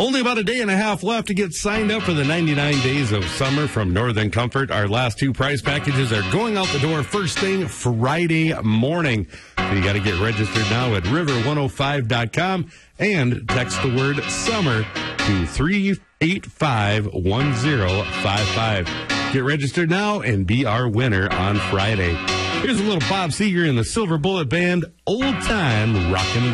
Only about a day and a half left to get signed up for the 99 Days of Summer from Northern Comfort. Our last two prize packages are going out the door first thing Friday morning. So you got to get registered now at river105.com and text the word summer to 3851055. Get registered now and be our winner on Friday. Here's a little Bob Seger and the Silver Bullet Band, Old Time Rockin' Roll.